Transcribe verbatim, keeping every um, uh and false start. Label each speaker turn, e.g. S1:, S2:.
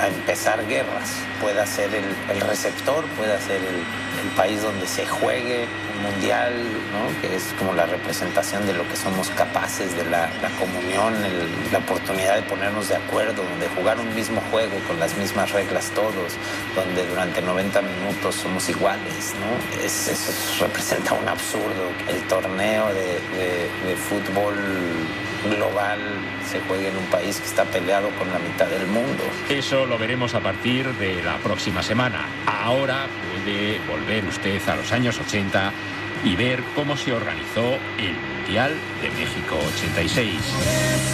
S1: a empezar guerras, pueda ser el, el receptor, pueda ser el, el país donde se juegue un mundial, ¿no? Que es como la representación de lo que somos capaces, de la, la comunión, el, la oportunidad de ponernos de acuerdo, de jugar un mismo juego con las mismas reglas todos, donde durante noventa minutos somos iguales, ¿no? Es, eso representa un absurdo. El torneo de, de, de fútbol global se juega en un país que está peleado con la mitad del mundo.
S2: Eso lo veremos a partir de la próxima semana. Ahora puede volver usted a los años ochenta y ver cómo se organizó el Mundial de México ochenta y seis.